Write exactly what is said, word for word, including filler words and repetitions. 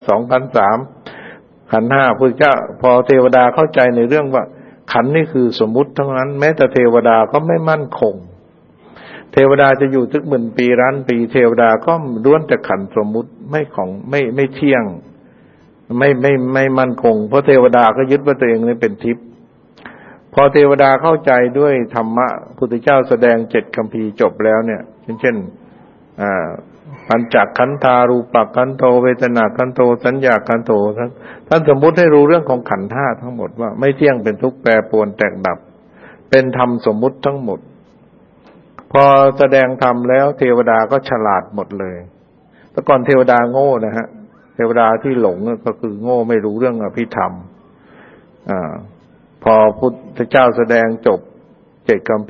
สองขันธ์สามขันธ์ห้าพุทธเจ้าพอเทวดาเข้าใจในเรื่องว่าขันธ์นี่คือสมมุติทั้งนั้นแม้แต่เทวดาก็ไม่มั่นคงเทวดาจะอยู่ถึงหมื่นปีล้านปีเทวดาก็ล้วนแต่ขันธ์สมมุติไม่ของไม่ไม่เที่ยงไม่ไม่ไม่มั่นคงเพราะเทวดาก็ยึดว่าตัวเองนี่เป็นทิพย์พอเทวดาเข้าใจด้วยธรรมะพุทธเจ้าแสดงเจ็ดคัมภีร์จบแล้วเนี่ยเช่นเช่นอ่าปัญจขันธารูปขันโธเวทนาขันโธสัญญาขันโธท่านท่านสมมุติให้รู้เรื่องของขันธ์ห้าทั้งหมดว่าไม่เที่ยงเป็นทุกข์แปรปรวนแตกดับเป็นธรรมสมมุติทั้งหมดพอแสดงธรรมแล้วเทวดาก็ฉลาดหมดเลยแต่ก่อนเทวดาโง่นะฮะเทวดาที่หลงก็คือโง่ไม่รู้เรื่องอภิธรรมอ่าพอพุทธเจ้าแสดงจบเจ็ดคัมภีร์